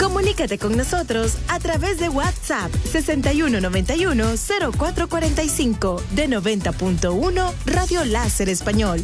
Comunícate con nosotros a través de WhatsApp 6191-0445 de 90.1 Radio Láser Español.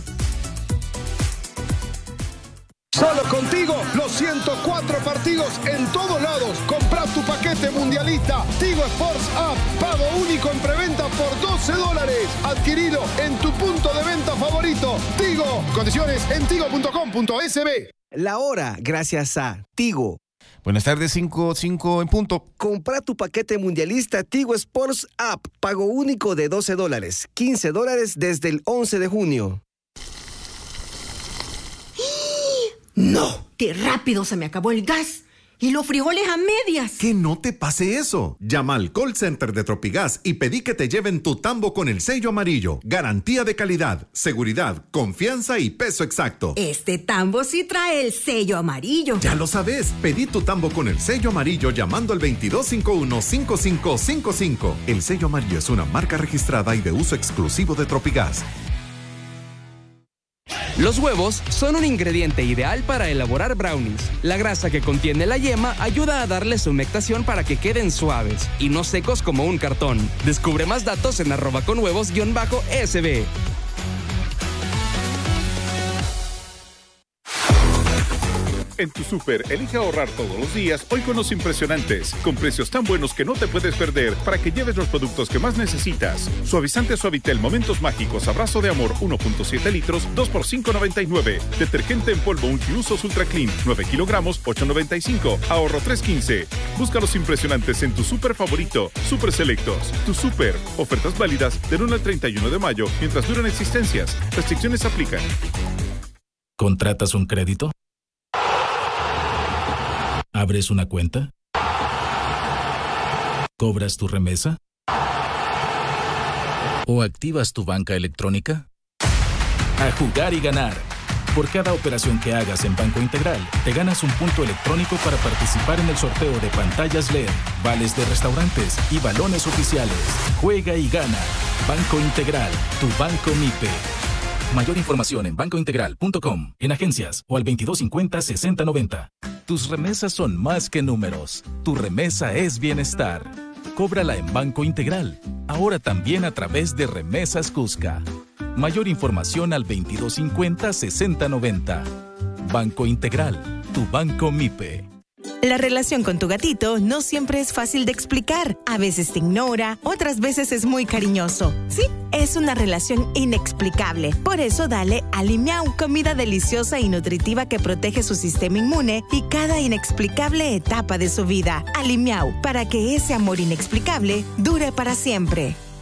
Solo contigo, los 104 partidos en todos lados. Compra tu paquete mundialista Tigo Sports App. Pago único en preventa por $12. Adquirido en tu punto de venta favorito. Tigo. Condiciones en tigo.com.sb. La hora, gracias a Tigo. Buenas tardes, 5:05 en punto. Compra tu paquete mundialista Tigo Sports App. Pago único de $12. $15 desde el 11 de junio. ¡No! ¡Qué rápido se me acabó el gas! ¡Y los frijoles a medias! Que no te pase eso. Llama al call center de Tropigas y pedí que te lleven tu tambo con el sello amarillo. Garantía de calidad, seguridad, confianza y peso exacto. Este tambo sí trae el sello amarillo. Ya lo sabes. Pedí tu tambo con el sello amarillo llamando al 2251-5555. El sello amarillo es una marca registrada y de uso exclusivo de Tropigas. Los huevos son un ingrediente ideal para elaborar brownies. La grasa que contiene la yema ayuda a darles humectación para que queden suaves y no secos como un cartón. Descubre más datos en @conhuevos_SB. En tu súper, elige ahorrar todos los días, hoy con los impresionantes, con precios tan buenos que no te puedes perder, para que lleves los productos que más necesitas. Suavizante Suavitel Momentos Mágicos Abrazo de Amor 1.7 litros, 2 por $5.99. Detergente en polvo multiusos Ultra Clean, 9 kilogramos, $8.95. Ahorro $3.15. Busca los impresionantes en tu súper favorito. Súper Selectos. Tu súper. Ofertas válidas del 1 al 31 de mayo, mientras duran existencias. Restricciones aplican. ¿Contratas un crédito? ¿Abres una cuenta? ¿Cobras tu remesa? ¿O activas tu banca electrónica? A jugar y ganar. Por cada operación que hagas en Banco Integral, te ganas un punto electrónico para participar en el sorteo de pantallas LED, vales de restaurantes y balones oficiales. Juega y gana. Banco Integral, tu banco MIPE. Mayor información en bancointegral.com, en agencias o al 2250-6090. Tus remesas son más que números. Tu remesa es bienestar. Cóbrala en Banco Integral. Ahora también a través de Remesas Cusca. Mayor información al 2250-6090. Banco Integral, tu banco MIPE. La relación con tu gatito no siempre es fácil de explicar. A veces te ignora, otras veces es muy cariñoso. Sí, es una relación inexplicable. Por eso dale Alimiau, comida deliciosa y nutritiva que protege su sistema inmune y cada inexplicable etapa de su vida. Alimiau, para que ese amor inexplicable dure para siempre.